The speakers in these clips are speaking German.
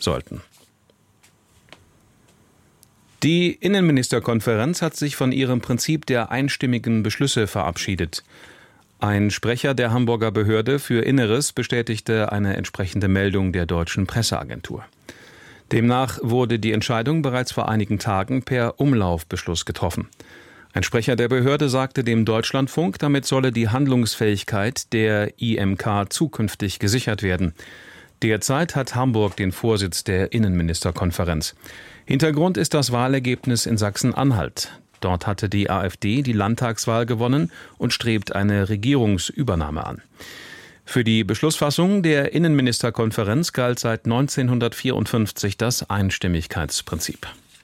sollten. Die Innenministerkonferenz hat sich von ihrem Prinzip der einstimmigen Beschlüsse verabschiedet. Ein Sprecher der Hamburger Behörde für Inneres bestätigte eine entsprechende Meldung der deutschen Presseagentur. Demnach wurde die Entscheidung bereits vor einigen Tagen per Umlaufbeschluss getroffen. Ein Sprecher der Behörde sagte dem Deutschlandfunk, damit solle die Handlungsfähigkeit der IMK zukünftig gesichert werden. Derzeit hat Hamburg den Vorsitz der Innenministerkonferenz. Hintergrund ist das Wahlergebnis in Sachsen-Anhalt. Dort hatte die AfD die Landtagswahl gewonnen und strebt eine Regierungsübernahme an. Für die Beschlussfassung der Innenministerkonferenz galt seit 1954 das Einstimmigkeitsprinzip.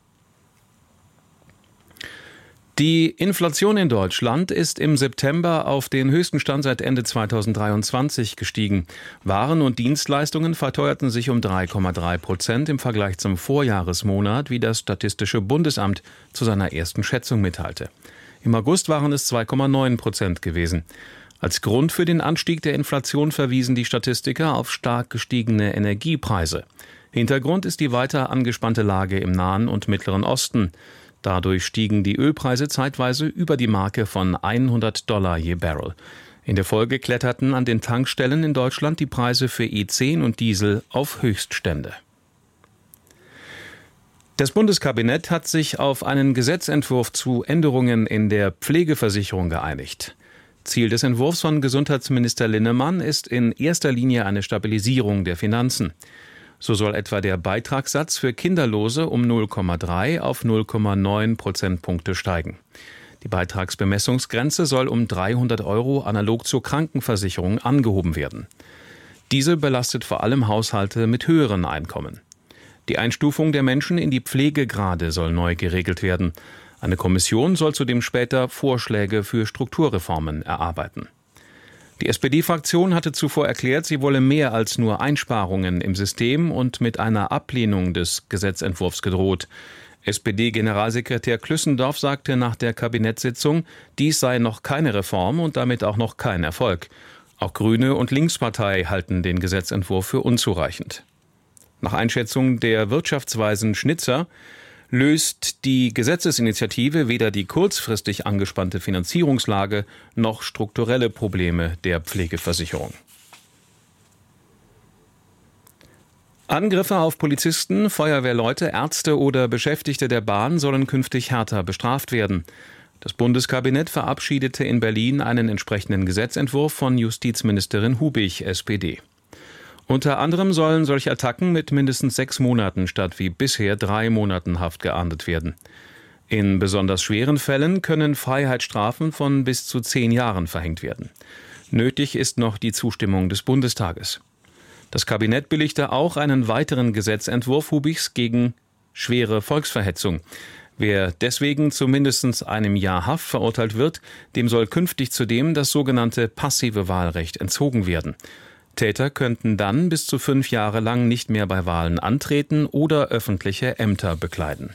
Die Inflation in Deutschland ist im September auf den höchsten Stand seit Ende 2023 gestiegen. Waren und Dienstleistungen verteuerten sich um 3,3% im Vergleich zum Vorjahresmonat, wie das Statistische Bundesamt zu seiner ersten Schätzung mitteilte. Im August waren es 2,9% gewesen. Als Grund für den Anstieg der Inflation verwiesen die Statistiker auf stark gestiegene Energiepreise. Hintergrund ist die weiter angespannte Lage im Nahen und Mittleren Osten. Dadurch stiegen die Ölpreise zeitweise über die Marke von $100 je Barrel. In der Folge kletterten an den Tankstellen in Deutschland die Preise für E10 und Diesel auf Höchststände. Das Bundeskabinett hat sich auf einen Gesetzentwurf zu Änderungen in der Pflegeversicherung geeinigt. Ziel des Entwurfs von Gesundheitsminister Linnemann ist in erster Linie eine Stabilisierung der Finanzen. So soll etwa der Beitragssatz für Kinderlose um 0,3 auf 0,9 Prozentpunkte steigen. Die Beitragsbemessungsgrenze soll um 300 € analog zur Krankenversicherung angehoben werden. Diese belastet vor allem Haushalte mit höheren Einkommen. Die Einstufung der Menschen in die Pflegegrade soll neu geregelt werden. Eine Kommission soll zudem später Vorschläge für Strukturreformen erarbeiten. Die SPD-Fraktion hatte zuvor erklärt, sie wolle mehr als nur Einsparungen im System und mit einer Ablehnung des Gesetzentwurfs gedroht. SPD-Generalsekretär Klüssendorf sagte nach der Kabinettssitzung, dies sei noch keine Reform und damit auch noch kein Erfolg. Auch Grüne und Linkspartei halten den Gesetzentwurf für unzureichend. Nach Einschätzung der Wirtschaftsweisen Schnitzer löst die Gesetzesinitiative weder die kurzfristig angespannte Finanzierungslage noch strukturelle Probleme der Pflegeversicherung. Angriffe auf Polizisten, Feuerwehrleute, Ärzte oder Beschäftigte der Bahn sollen künftig härter bestraft werden. Das Bundeskabinett verabschiedete in Berlin einen entsprechenden Gesetzentwurf von Justizministerin Hubig, SPD. Unter anderem sollen solche Attacken mit mindestens 6 Monaten statt wie bisher 3 Monaten Haft geahndet werden. In besonders schweren Fällen können Freiheitsstrafen von bis zu 10 Jahren verhängt werden. Nötig ist noch die Zustimmung des Bundestages. Das Kabinett billigte auch einen weiteren Gesetzentwurf Hubigs gegen schwere Volksverhetzung. Wer deswegen zu mindestens 1 Jahr Haft verurteilt wird, dem soll künftig zudem das sogenannte passive Wahlrecht entzogen werden. Täter könnten dann bis zu 5 Jahre lang nicht mehr bei Wahlen antreten oder öffentliche Ämter bekleiden.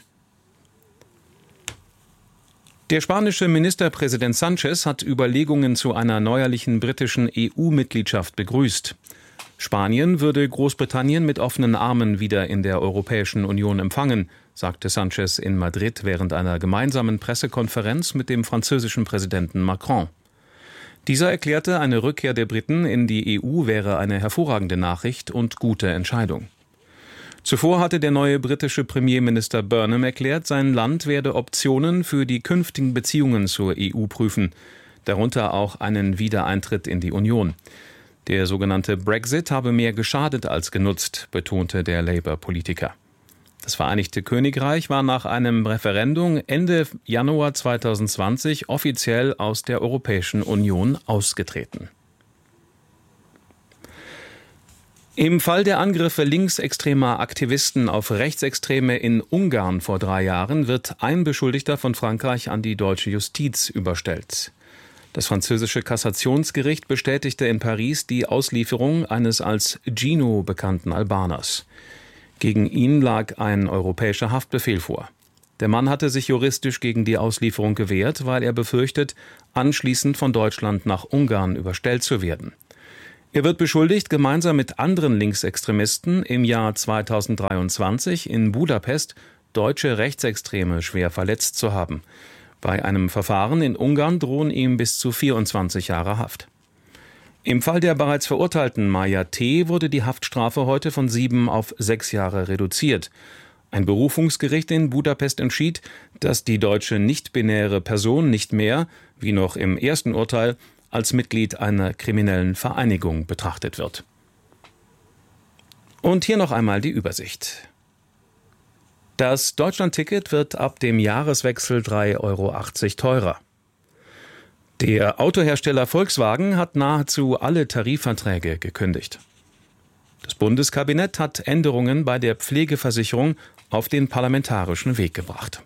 Der spanische Ministerpräsident Sánchez hat Überlegungen zu einer neuerlichen britischen EU-Mitgliedschaft begrüßt. Spanien würde Großbritannien mit offenen Armen wieder in der Europäischen Union empfangen, sagte Sánchez in Madrid während einer gemeinsamen Pressekonferenz mit dem französischen Präsidenten Macron. Dieser erklärte, eine Rückkehr der Briten in die EU wäre eine hervorragende Nachricht und gute Entscheidung. Zuvor hatte der neue britische Premierminister Burnham erklärt, sein Land werde Optionen für die künftigen Beziehungen zur EU prüfen, darunter auch einen Wiedereintritt in die Union. Der sogenannte Brexit habe mehr geschadet als genutzt, betonte der Labour-Politiker. Das Vereinigte Königreich war nach einem Referendum Ende Januar 2020 offiziell aus der Europäischen Union ausgetreten. Im Fall der Angriffe linksextremer Aktivisten auf Rechtsextreme in Ungarn vor 3 Jahren wird ein Beschuldigter von Frankreich an die deutsche Justiz überstellt. Das französische Kassationsgericht bestätigte in Paris die Auslieferung eines als Gino bekannten Albaners. Gegen ihn lag ein europäischer Haftbefehl vor. Der Mann hatte sich juristisch gegen die Auslieferung gewehrt, weil er befürchtet, anschließend von Deutschland nach Ungarn überstellt zu werden. Er wird beschuldigt, gemeinsam mit anderen Linksextremisten im Jahr 2023 in Budapest deutsche Rechtsextreme schwer verletzt zu haben. Bei einem Verfahren in Ungarn drohen ihm bis zu 24 Jahre Haft. Im Fall der bereits verurteilten Maja T. wurde die Haftstrafe heute von 7 auf 6 Jahre reduziert. Ein Berufungsgericht in Budapest entschied, dass die deutsche nicht-binäre Person nicht mehr, wie noch im ersten Urteil, als Mitglied einer kriminellen Vereinigung betrachtet wird. Und hier noch einmal die Übersicht. Das Deutschland-Ticket wird ab dem Jahreswechsel 3,80 € teurer. Der Autohersteller Volkswagen hat nahezu alle Tarifverträge gekündigt. Das Bundeskabinett hat Änderungen bei der Pflegeversicherung auf den parlamentarischen Weg gebracht.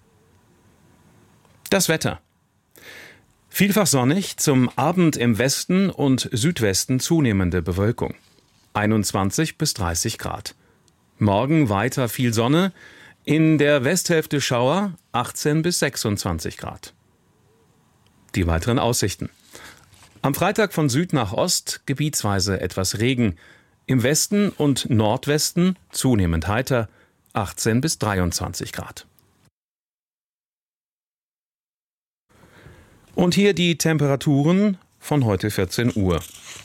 Das Wetter. Vielfach sonnig, zum Abend im Westen und Südwesten zunehmende Bewölkung. 21 bis 30 Grad. Morgen weiter viel Sonne, in der Westhälfte Schauer, 18 bis 26 Grad. Die weiteren Aussichten. Am Freitag von Süd nach Ost gebietsweise etwas Regen. Im Westen und Nordwesten zunehmend heiter, 18 bis 23 Grad. Und hier die Temperaturen von heute 14 Uhr.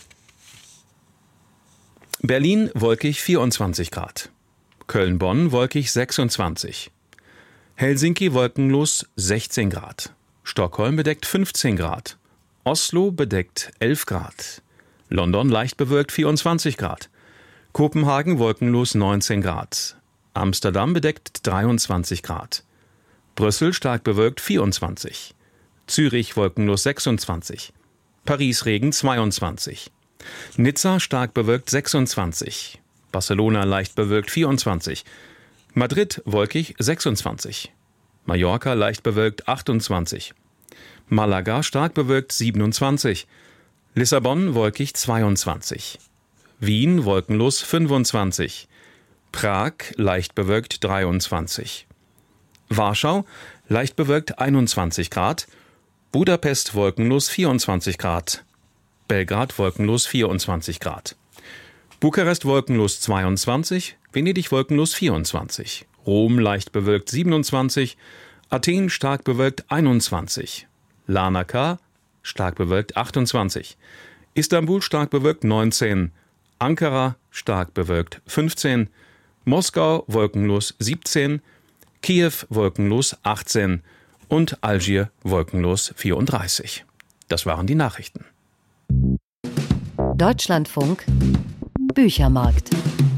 Berlin wolkig 24 Grad. Köln-Bonn wolkig 26. Helsinki wolkenlos 16 Grad. Stockholm bedeckt 15 Grad. Oslo bedeckt 11 Grad. London leicht bewölkt 24 Grad. Kopenhagen wolkenlos 19 Grad. Amsterdam bedeckt 23 Grad. Brüssel stark bewölkt 24. Zürich wolkenlos 26. Paris Regen 22. Nizza stark bewölkt 26. Barcelona leicht bewölkt 24. Madrid wolkig 26. Mallorca leicht bewölkt 28. Malaga stark bewölkt 27. Lissabon wolkig 22. Wien wolkenlos 25. Prag leicht bewölkt 23. Warschau leicht bewölkt 21 Grad. Budapest wolkenlos 24 Grad. Belgrad wolkenlos 24 Grad. Bukarest wolkenlos 22, Venedig wolkenlos 24, Rom leicht bewölkt 27, Athen stark bewölkt 21, Larnaca stark bewölkt 28, Istanbul stark bewölkt 19, Ankara stark bewölkt 15, Moskau wolkenlos 17, Kiew wolkenlos 18 und Algier wolkenlos 34. Das waren die Nachrichten. Deutschlandfunk Büchermarkt.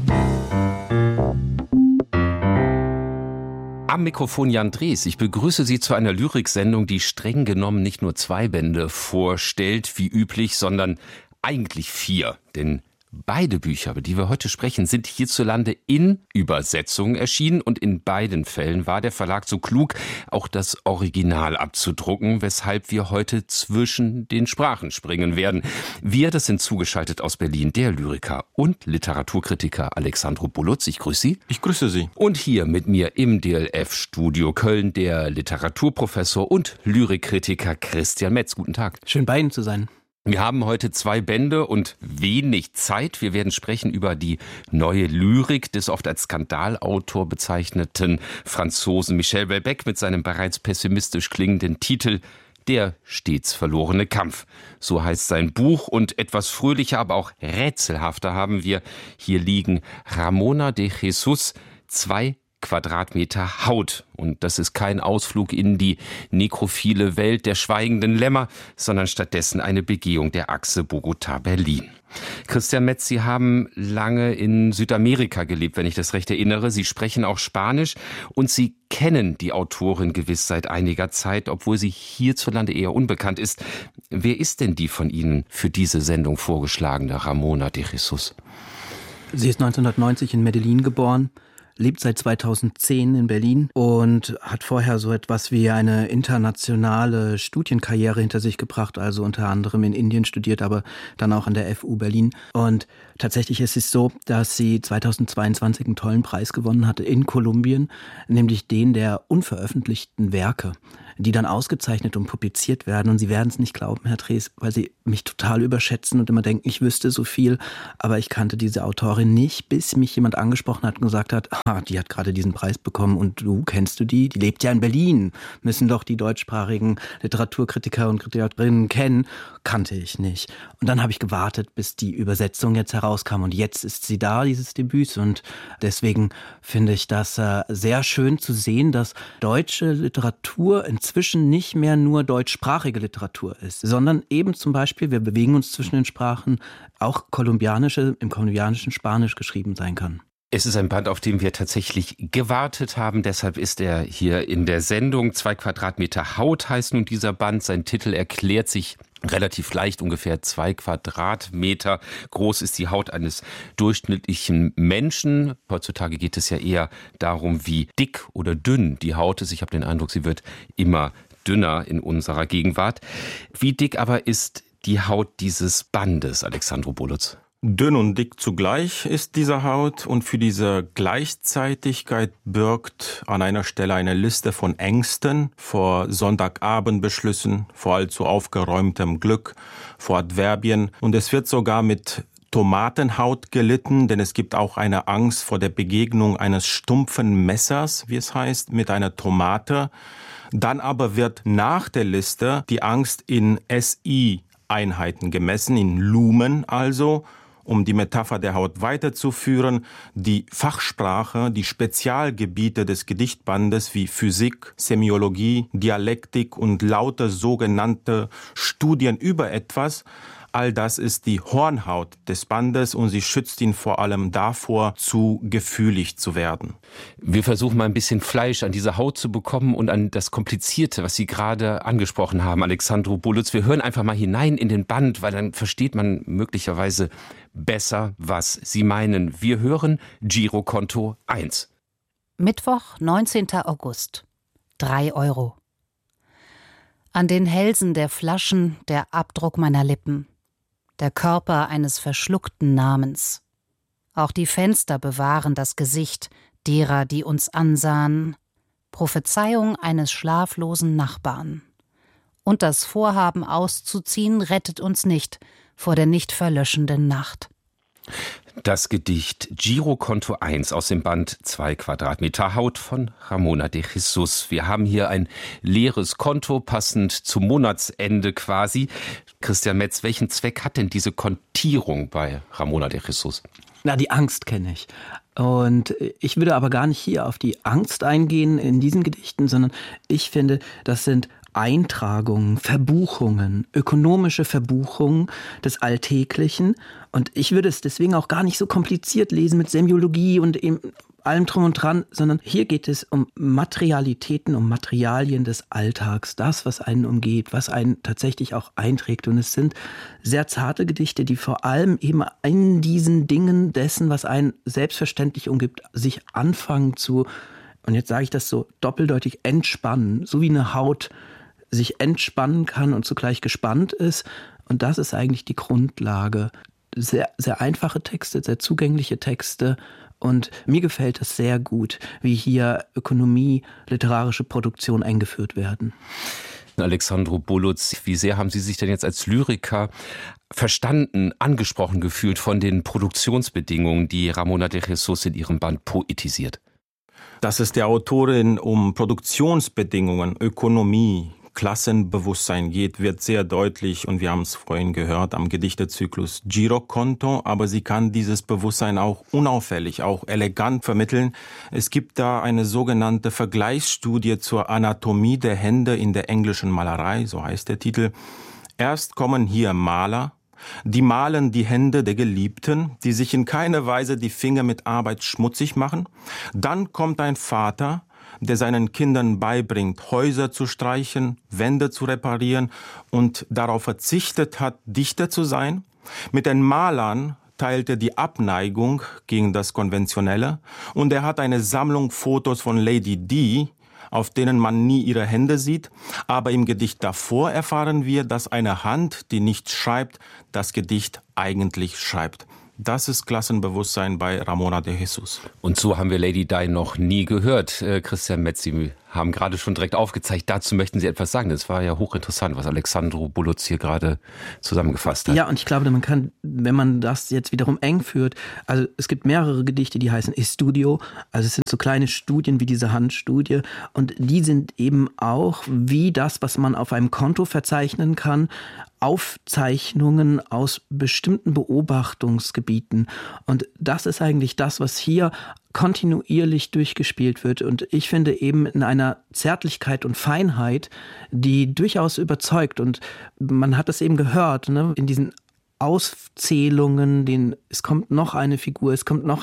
Am Mikrofon Jan Drees. Ich begrüße Sie zu einer Lyriksendung, die streng genommen nicht nur 2 Bände vorstellt, wie üblich, sondern eigentlich 4. Denn beide Bücher, über die wir heute sprechen, sind hierzulande in Übersetzungen erschienen und in beiden Fällen war der Verlag so klug, auch das Original abzudrucken, weshalb wir heute zwischen den Sprachen springen werden. Wir, das sind zugeschaltet aus Berlin, der Lyriker und Literaturkritiker Alexandro Bulutz. Ich grüße Sie. Ich grüße Sie. Und hier mit mir im DLF-Studio Köln der Literaturprofessor und Lyrikkritiker Christian Metz. Guten Tag. Schön bei Ihnen zu sein. Wir haben heute 2 Bände und wenig Zeit. Wir werden sprechen über die neue Lyrik des oft als Skandalautor bezeichneten Franzosen Michel Houellebecq mit seinem bereits pessimistisch klingenden Titel Der stets verlorene Kampf. So heißt sein Buch und etwas fröhlicher, aber auch rätselhafter haben wir hier liegen Ramona de Jesus, 2 Quadratmeter Haut. Und das ist kein Ausflug in die nekrophile Welt der schweigenden Lämmer, sondern stattdessen eine Begehung der Achse Bogotá-Berlin. Christian Metz, Sie haben lange in Südamerika gelebt, wenn ich das recht erinnere. Sie sprechen auch Spanisch und Sie kennen die Autorin gewiss seit einiger Zeit, obwohl sie hierzulande eher unbekannt ist. Wer ist denn die von Ihnen für diese Sendung vorgeschlagene Ramona de Jesus? Sie ist 1990 in Medellin geboren, lebt seit 2010 in Berlin und hat vorher so etwas wie eine internationale Studienkarriere hinter sich gebracht, also unter anderem in Indien studiert, aber dann auch an der FU Berlin. Und tatsächlich ist es so, dass sie 2022 einen tollen Preis gewonnen hatte in Kolumbien, nämlich den der unveröffentlichten Werke. die dann ausgezeichnet und publiziert werden. Und Sie werden es nicht glauben, Herr Drees, weil Sie mich total überschätzen und immer denken, ich wüsste so viel. Aber ich kannte diese Autorin nicht, bis mich jemand angesprochen hat und gesagt hat, die hat gerade diesen Preis bekommen und kennst du die? Die lebt ja in Berlin. Müssen doch die deutschsprachigen Literaturkritiker und Kritikerinnen kennen. Kannte ich nicht. Und dann habe ich gewartet, bis die Übersetzung jetzt herauskam. Und jetzt ist sie da, dieses Debüt. Und deswegen finde ich das sehr schön zu sehen, dass deutsche Literatur inzwischen nicht mehr nur deutschsprachige Literatur ist, sondern eben zum Beispiel, wir bewegen uns zwischen den Sprachen, auch im kolumbianischen Spanisch geschrieben sein kann. Es ist ein Band, auf den wir tatsächlich gewartet haben. Deshalb ist er hier in der Sendung. 2 Quadratmeter Haut heißt nun dieser Band. Sein Titel erklärt sich relativ leicht. Ungefähr 2 Quadratmeter groß ist die Haut eines durchschnittlichen Menschen. Heutzutage geht es ja eher darum, wie dick oder dünn die Haut ist. Ich habe den Eindruck, sie wird immer dünner in unserer Gegenwart. Wie dick aber ist die Haut dieses Bandes, Alexandro Bolutz? Dünn und dick zugleich ist diese Haut und für diese Gleichzeitigkeit birgt an einer Stelle eine Liste von Ängsten vor Sonntagabendbeschlüssen, vor allzu aufgeräumtem Glück, vor Adverbien und es wird sogar mit Tomatenhaut gelitten, denn es gibt auch eine Angst vor der Begegnung eines stumpfen Messers, wie es heißt, mit einer Tomate. Dann aber wird nach der Liste die Angst in SI-Einheiten gemessen, in Lumen also. Um die Metapher der Haut weiterzuführen, die Fachsprache, die Spezialgebiete des Gedichtbandes wie Physik, Semiologie, Dialektik und lauter sogenannte Studien über etwas, all das ist die Hornhaut des Bandes und sie schützt ihn vor allem davor, zu gefühlig zu werden. Wir versuchen mal ein bisschen Fleisch an diese Haut zu bekommen und an das Komplizierte, was Sie gerade angesprochen haben, Alexandro Bolutz. Wir hören einfach mal hinein in den Band, weil dann versteht man möglicherweise besser, was Sie meinen. Wir hören Girokonto 1. Mittwoch, 19. August. 3 Euro. An den Hälsen der Flaschen der Abdruck meiner Lippen. Der Körper eines verschluckten Namens. Auch die Fenster bewahren das Gesicht derer, die uns ansahen. Prophezeiung eines schlaflosen Nachbarn. Und das Vorhaben auszuziehen rettet uns nicht vor der nicht verlöschenden Nacht. Das Gedicht Girokonto 1 aus dem Band 2 Quadratmeter Haut von Ramona de Jesus. Wir haben hier ein leeres Konto, passend zum Monatsende quasi. Christian Metz, welchen Zweck hat denn diese Kontierung bei Ramona de Jesus? Die Angst kenne ich. Und ich würde aber gar nicht hier auf die Angst eingehen in diesen Gedichten, sondern ich finde, das sind Eintragungen, Verbuchungen, ökonomische Verbuchungen des Alltäglichen. Und ich würde es deswegen auch gar nicht so kompliziert lesen mit Semiologie und eben allem drum und dran, sondern hier geht es um Materialitäten, um Materialien des Alltags, das, was einen umgeht, was einen tatsächlich auch einträgt. Und es sind sehr zarte Gedichte, die vor allem eben in diesen Dingen dessen, was einen selbstverständlich umgibt, sich anfangen zu, und jetzt sage ich das so doppeldeutig, entspannen, so wie eine Haut sich entspannen kann und zugleich gespannt ist. Und das ist eigentlich die Grundlage. Sehr, sehr einfache Texte, sehr zugängliche Texte. Und mir gefällt es sehr gut, wie hier Ökonomie, literarische Produktion eingeführt werden. Alexandro Bolutz, wie sehr haben Sie sich denn jetzt als Lyriker verstanden, angesprochen gefühlt von den Produktionsbedingungen, die Ramona de Jesus in ihrem Band poetisiert? Dass es der Autorin um Produktionsbedingungen, Ökonomie, Klassenbewusstsein geht, wird sehr deutlich und wir haben es vorhin gehört am Gedichtezyklus Girokonto, aber sie kann dieses Bewusstsein auch unauffällig, auch elegant vermitteln. Es gibt da eine sogenannte Vergleichsstudie zur Anatomie der Hände in der englischen Malerei, so heißt der Titel. Erst kommen hier Maler, die malen die Hände der Geliebten, die sich in keiner Weise die Finger mit Arbeit schmutzig machen. Dann kommt ein Vater, der seinen Kindern beibringt, Häuser zu streichen, Wände zu reparieren und darauf verzichtet hat, Dichter zu sein. Mit den Malern teilt er die Abneigung gegen das Konventionelle und er hat eine Sammlung Fotos von Lady Di, auf denen man nie ihre Hände sieht. Aber im Gedicht davor erfahren wir, dass eine Hand, die nicht schreibt, das Gedicht eigentlich schreibt. Das ist Klassenbewusstsein bei Ramona de Jesus. Und so haben wir Lady Di noch nie gehört. Christian Metz, Sie haben gerade schon direkt aufgezeigt. Dazu möchten Sie etwas sagen. Das war ja hochinteressant, was Alexandru Buluț hier gerade zusammengefasst hat. Ja, und ich glaube, man kann, wenn man das jetzt wiederum eng führt, also es gibt mehrere Gedichte, die heißen Estudio, also es sind so kleine Studien wie diese Handstudie und die sind eben auch wie das, was man auf einem Konto verzeichnen kann, Aufzeichnungen aus bestimmten Beobachtungsgebieten. Und das ist eigentlich das, was hier kontinuierlich durchgespielt wird. Und ich finde eben in einer Zärtlichkeit und Feinheit, die durchaus überzeugt. Und man hat es eben gehört, ne, in diesen Auszählungen, es kommt noch eine Figur,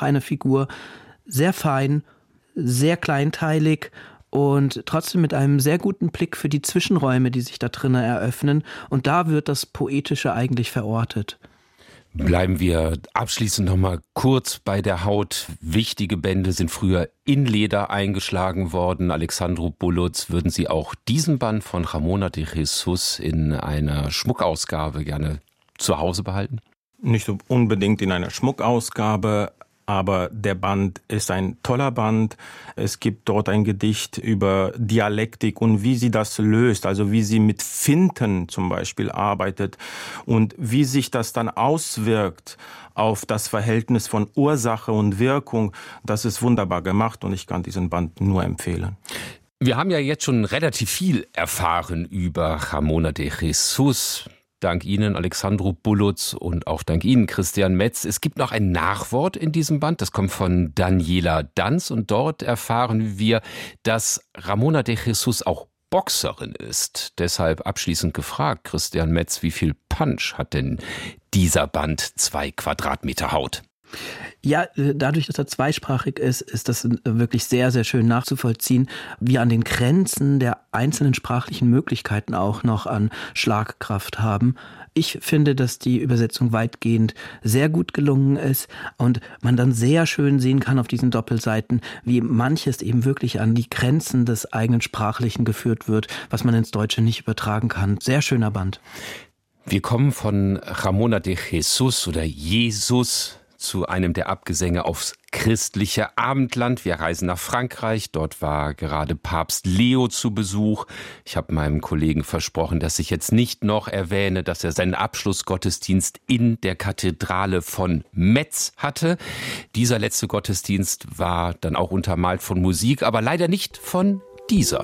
sehr fein, sehr kleinteilig und trotzdem mit einem sehr guten Blick für die Zwischenräume, die sich da drinnen eröffnen. Und da wird das Poetische eigentlich verortet. Bleiben wir abschließend noch mal kurz bei der Haut. Wichtige Bände sind früher in Leder eingeschlagen worden. Alexandru Buluț, würden Sie auch diesen Band von Ramona de Jesus in einer Schmuckausgabe gerne zu Hause behalten? Nicht so unbedingt in einer Schmuckausgabe, aber der Band ist ein toller Band. Es gibt dort ein Gedicht über Dialektik und wie sie das löst, also wie sie mit Finten zum Beispiel arbeitet und wie sich das dann auswirkt auf das Verhältnis von Ursache und Wirkung. Das ist wunderbar gemacht und ich kann diesen Band nur empfehlen. Wir haben ja jetzt schon relativ viel erfahren über Ramona de Jesus. Dank Ihnen, Alexandru Buluț, und auch dank Ihnen, Christian Metz. Es gibt noch ein Nachwort in diesem Band, das kommt von Daniela Danz und dort erfahren wir, dass Ramona de Jesus auch Boxerin ist. Deshalb abschließend gefragt, Christian Metz, wie viel Punch hat denn dieser Band 2 Quadratmeter Haut? Ja, dadurch, dass er zweisprachig ist, ist das wirklich sehr, sehr schön nachzuvollziehen, wie an den Grenzen der einzelnen sprachlichen Möglichkeiten auch noch an Schlagkraft haben. Ich finde, dass die Übersetzung weitgehend sehr gut gelungen ist und man dann sehr schön sehen kann auf diesen Doppelseiten, wie manches eben wirklich an die Grenzen des eigenen Sprachlichen geführt wird, was man ins Deutsche nicht übertragen kann. Sehr schöner Band. Wir kommen von Ramona de Jesus oder Jesus zu einem der Abgesänge aufs christliche Abendland. Wir reisen nach Frankreich. Dort war gerade Papst Leo zu Besuch. Ich habe meinem Kollegen versprochen, dass ich jetzt nicht noch erwähne, dass er seinen Abschlussgottesdienst in der Kathedrale von Metz hatte. Dieser letzte Gottesdienst war dann auch untermalt von Musik, aber leider nicht von dieser.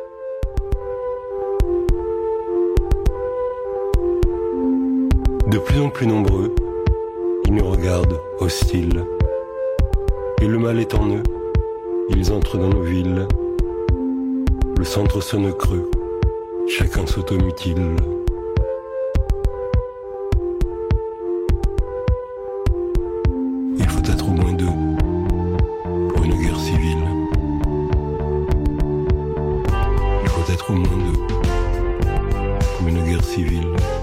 De plus en plus nombreux, ils nous regardent hostiles. Et le mal est en eux, ils entrent dans nos villes. Le centre sonne creux, chacun s'automutile. Il faut être au moins deux pour une guerre civile. Il faut être au moins deux pour une guerre civile.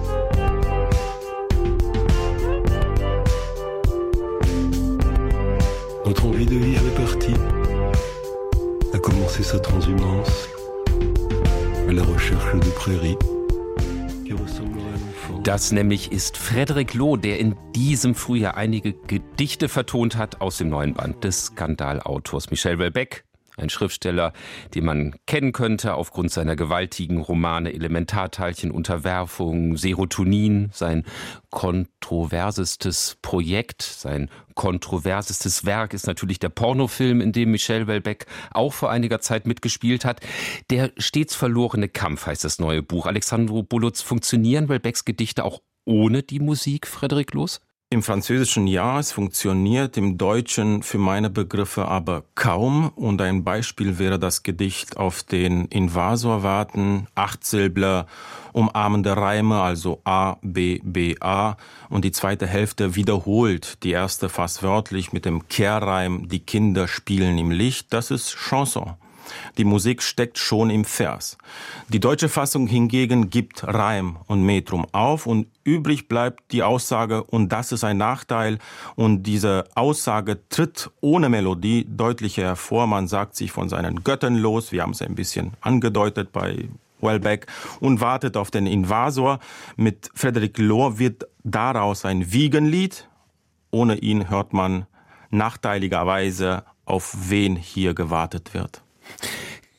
Notre envie de vivre est partie, a commencé sa transhumance à la recherche de prairies qui ressembleraient à l'enfant. Das nämlich ist Frédéric Loh, der in diesem Frühjahr einige Gedichte vertont hat aus dem neuen Band des Skandalautors Michel Houellebecq. Ein Schriftsteller, den man kennen könnte aufgrund seiner gewaltigen Romane Elementarteilchen, Unterwerfung, Serotonin, sein kontroversestes Projekt, sein kontroversestes Werk ist natürlich der Pornofilm, in dem Michel Houellebecq auch vor einiger Zeit mitgespielt hat. Der stets verlorene Kampf heißt das neue Buch. Alexandru Buluț, funktionieren Houellebecqs Gedichte auch ohne die Musik, Frédéric Loh? Im Französischen ja, es funktioniert, im Deutschen für meine Begriffe aber kaum. Und ein Beispiel wäre das Gedicht auf den Invasor warten, Achtsilbler, umarmende Reime, also A, B, B, A. Und die zweite Hälfte wiederholt die erste fast wörtlich mit dem Kehrreim, die Kinder spielen im Licht. Das ist Chanson. Die Musik steckt schon im Vers. Die deutsche Fassung hingegen gibt Reim und Metrum auf und übrig bleibt die Aussage, und das ist ein Nachteil. Und diese Aussage tritt ohne Melodie deutlicher hervor. Man sagt sich von seinen Göttern los, wir haben es ein bisschen angedeutet bei Houellebecq, und wartet auf den Invasor. Mit Frédéric Loh wird daraus ein Wiegenlied. Ohne ihn hört man nachteiligerweise, auf wen hier gewartet wird.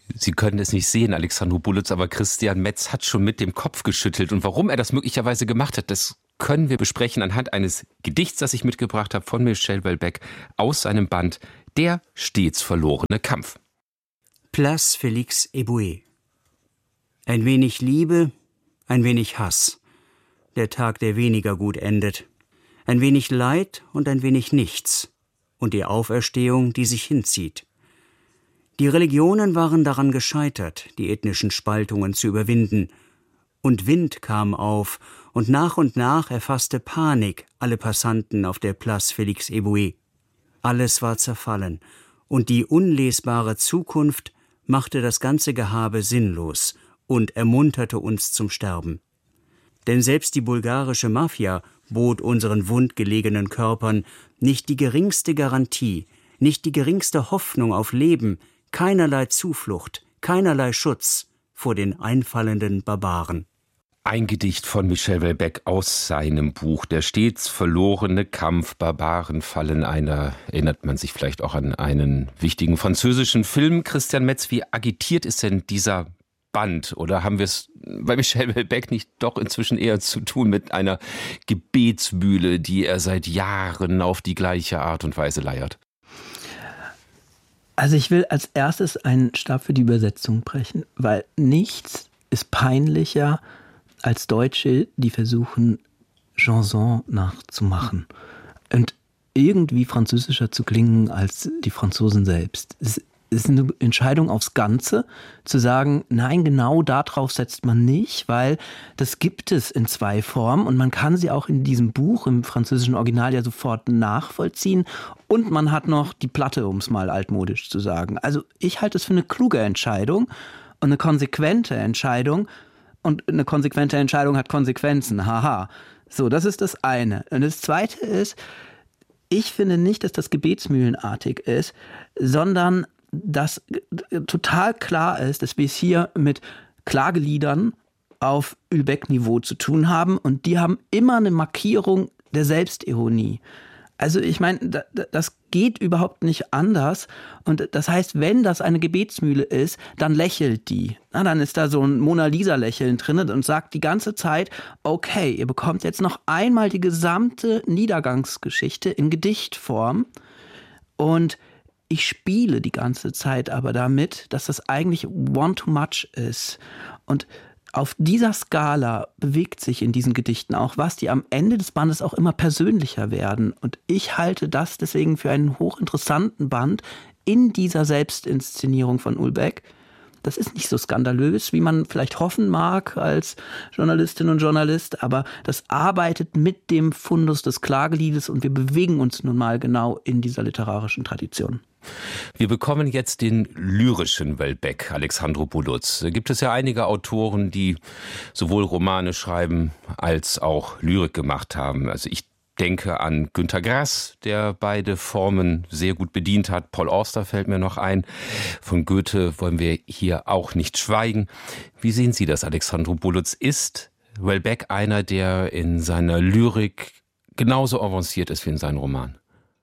Sie können es nicht sehen, Alexandru Bulutz, aber Christian Metz hat schon mit dem Kopf geschüttelt. Und warum er das möglicherweise gemacht hat, das können wir besprechen anhand eines Gedichts, das ich mitgebracht habe von Michel Houellebecq aus seinem Band Der stets verlorene Kampf. Place Félix Éboué. Ein wenig Liebe, ein wenig Hass. Der Tag, der weniger gut endet. Ein wenig Leid und ein wenig Nichts. Und die Auferstehung, die sich hinzieht. Die Religionen waren daran gescheitert, die ethnischen Spaltungen zu überwinden. Und Wind kam auf und nach erfasste Panik alle Passanten auf der Place Félix Éboué. Alles war zerfallen und die unlesbare Zukunft machte das ganze Gehabe sinnlos und ermunterte uns zum Sterben. Denn selbst die bulgarische Mafia bot unseren wundgelegenen Körpern nicht die geringste Garantie, nicht die geringste Hoffnung auf Leben, keinerlei Zuflucht, keinerlei Schutz vor den einfallenden Barbaren. Ein Gedicht von Michel Houellebecq aus seinem Buch Der stets verlorene Kampf, Barbaren fallen einer. Erinnert man sich vielleicht auch an einen wichtigen französischen Film. Christian Metz, wie agitiert ist denn dieser Band? Oder haben wir es bei Michel Houellebecq nicht doch inzwischen eher zu tun mit einer Gebetsmühle, die er seit Jahren auf die gleiche Art und Weise leiert? Also ich will als erstes einen Stab für die Übersetzung brechen, weil nichts ist peinlicher als Deutsche, die versuchen, Chanson nachzumachen und irgendwie französischer zu klingen als die Franzosen selbst. Es ist eine Entscheidung aufs Ganze, zu sagen, nein, genau darauf setzt man nicht, weil das gibt es in zwei Formen und man kann sie auch in diesem Buch, im französischen Original ja sofort nachvollziehen und man hat noch die Platte, um es mal altmodisch zu sagen. Also ich halte es für eine kluge Entscheidung und eine konsequente Entscheidung und eine konsequente Entscheidung hat Konsequenzen, haha. So, das ist das eine. Und das zweite ist, ich finde nicht, dass das gebetsmühlenartig ist, sondern dass total klar ist, dass wir es hier mit Klageliedern auf Houellebecq-Niveau zu tun haben und die haben immer eine Markierung der Selbstironie. Also ich meine, das geht überhaupt nicht anders und das heißt, wenn das eine Gebetsmühle ist, dann lächelt die. Na, dann ist da so ein Mona-Lisa-Lächeln drin und sagt die ganze Zeit, okay, ihr bekommt jetzt noch einmal die gesamte Niedergangsgeschichte in Gedichtform und ich spiele die ganze Zeit aber damit, dass das eigentlich one too much ist. Und auf dieser Skala bewegt sich in diesen Gedichten auch was, die am Ende des Bandes auch immer persönlicher werden. Und ich halte das deswegen für einen hochinteressanten Band in dieser Selbstinszenierung von Houellebecq. Das ist nicht so skandalös, wie man vielleicht hoffen mag als Journalistin und Journalist, aber das arbeitet mit dem Fundus des Klageliedes und wir bewegen uns nun mal genau in dieser literarischen Tradition. Wir bekommen jetzt den lyrischen Houellebecq, Alexandru Bulutz. Da gibt es ja einige Autoren, die sowohl Romane schreiben als auch Lyrik gemacht haben. Also ich denke an Günter Grass, der beide Formen sehr gut bedient hat. Paul Auster fällt mir noch ein. Von Goethe wollen wir hier auch nicht schweigen. Wie sehen Sie das, Alexandru Bulutz? Ist Houellebecq einer, der in seiner Lyrik genauso avanciert ist wie in seinen Romanen?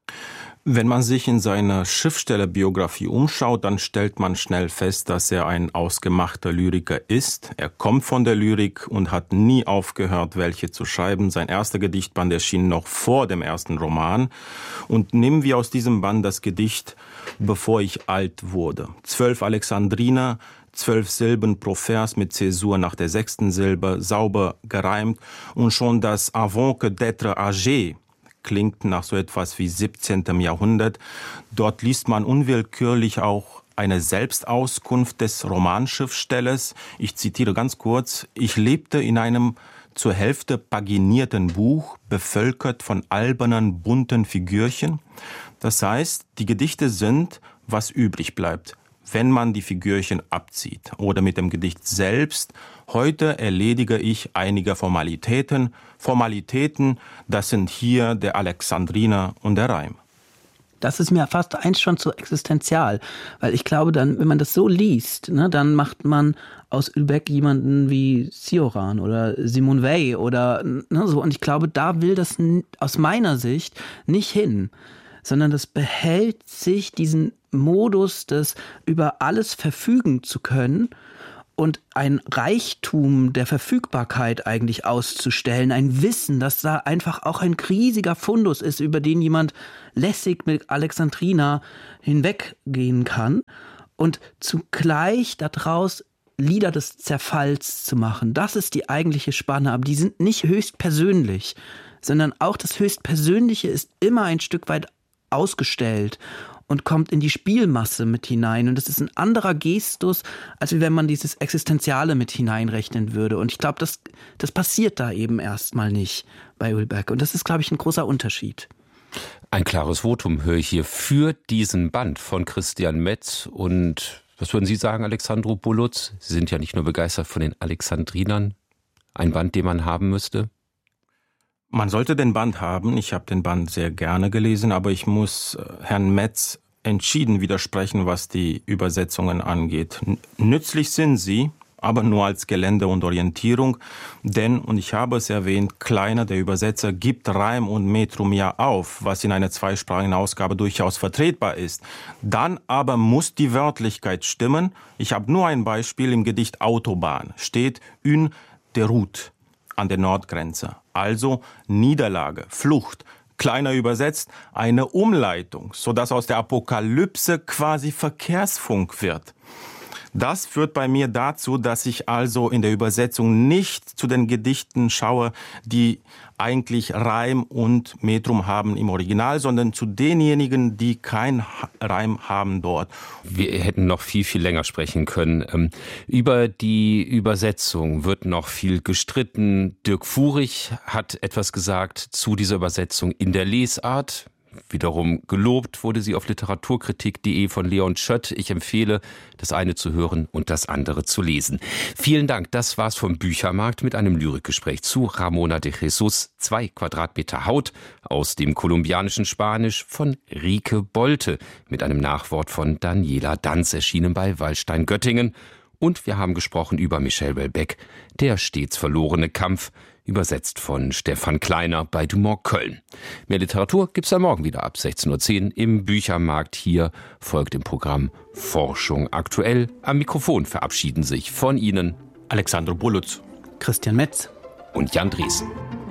Wenn man sich in seiner Schriftstellerbiografie umschaut, dann stellt man schnell fest, dass er ein ausgemachter Lyriker ist. Er kommt von der Lyrik und hat nie aufgehört, welche zu schreiben. Sein erster Gedichtband erschien noch vor dem ersten Roman. Und nehmen wir aus diesem Band das Gedicht Bevor ich alt wurde. 12 Alexandriner, 12 Silben pro Vers mit Zäsur nach der 6. Silbe, sauber gereimt. Und schon das Avant que d'être âgé klingt nach so etwas wie 17. Jahrhundert. Dort liest man unwillkürlich auch eine Selbstauskunft des Romanschriftstellers. Ich zitiere ganz kurz: Ich lebte in einem zur Hälfte paginierten Buch, bevölkert von albernen, bunten Figürchen. Das heißt, die Gedichte sind, was übrig bleibt, wenn man die Figürchen abzieht. Oder mit dem Gedicht selbst: Heute erledige ich einige Formalitäten. Formalitäten, das sind hier der Alexandriner und der Reim. Das ist mir fast eins schon zu existenzial, weil ich glaube, dann, wenn man das so liest, ne, dann macht man aus Houellebecq jemanden wie Cioran oder Simone Weil oder ne, so. Und ich glaube, da will das aus meiner Sicht nicht hin, sondern das behält sich diesen Modus des über alles verfügen zu können und ein Reichtum der Verfügbarkeit eigentlich auszustellen, ein Wissen, dass da einfach auch ein riesiger Fundus ist, über den jemand lässig mit Alexandrina hinweggehen kann und zugleich daraus Lieder des Zerfalls zu machen. Das ist die eigentliche Spanne, aber die sind nicht höchst persönlich, sondern auch das Höchstpersönliche ist immer ein Stück weit ausgestellt und kommt in die Spielmasse mit hinein. Und das ist ein anderer Gestus, als wenn man dieses Existenziale mit hineinrechnen würde. Und ich glaube, das passiert da eben erstmal nicht bei Houellebecq. Und das ist, glaube ich, ein großer Unterschied. Ein klares Votum höre ich hier für diesen Band von Christian Metz. Und was würden Sie sagen, Alexandru Bulutz? Sie sind ja nicht nur begeistert von den Alexandrinern. Ein Band, den man haben müsste? Man sollte den Band haben. Ich habe den Band sehr gerne gelesen, aber ich muss Herrn Metz entschieden widersprechen, was die Übersetzungen angeht. Nützlich sind sie, aber nur als Gelände und Orientierung, denn, und ich habe es erwähnt, Kleiner, der Übersetzer, gibt Reim und Metrum ja auf, was in einer zweisprachigen Ausgabe durchaus vertretbar ist. Dann aber muss die Wörtlichkeit stimmen. Ich habe nur ein Beispiel: im Gedicht Autobahn steht une déroute an der Nordgrenze. Also Niederlage, Flucht. Kleiner übersetzt, eine Umleitung, sodass aus der Apokalypse quasi Verkehrsfunk wird. Das führt bei mir dazu, dass ich also in der Übersetzung nicht zu den Gedichten schaue, die eigentlich Reim und Metrum haben im Original, sondern zu denjenigen, die kein Reim haben dort. Wir hätten noch viel, viel länger sprechen können. Über die Übersetzung wird noch viel gestritten. Dirk Furich hat etwas gesagt zu dieser Übersetzung in der Lesart. Wiederum gelobt wurde sie auf literaturkritik.de von Leon Schött. Ich empfehle, das eine zu hören und das andere zu lesen. Vielen Dank, das war's vom Büchermarkt mit einem Lyrikgespräch zu Ramona de Jesus, 2 Quadratmeter Haut aus dem kolumbianischen Spanisch von Rike Bolte mit einem Nachwort von Daniela Danz, erschienen bei Wallstein Göttingen. Und wir haben gesprochen über Michel Houellebecq, Der stets verlorene Kampf, übersetzt von Stefan Kleiner bei Dumont Köln. Mehr Literatur gibt's dann morgen wieder ab 16:10 Uhr im Büchermarkt. Hier folgt im Programm Forschung aktuell. Am Mikrofon verabschieden sich von Ihnen Alexandru Bulutz, Christian Metz und Jan Drießen.